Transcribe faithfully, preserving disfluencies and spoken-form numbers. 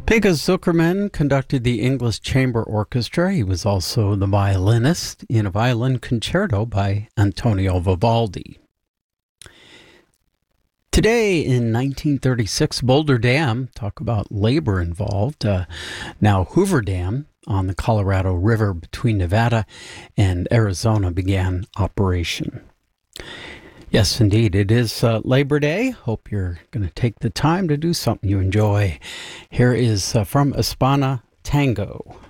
Pekka Zuckerman conducted the English Chamber Orchestra. He was also the violinist in a violin concerto by Antonio Vivaldi. Today in nineteen thirty-six, Boulder Dam, talk about labor involved, uh, now Hoover Dam on the Colorado River between Nevada and Arizona began operation. Yes, indeed, it is uh, Labor Day. Hope you're going to take the time to do something you enjoy. Here is uh, from Espana Tango.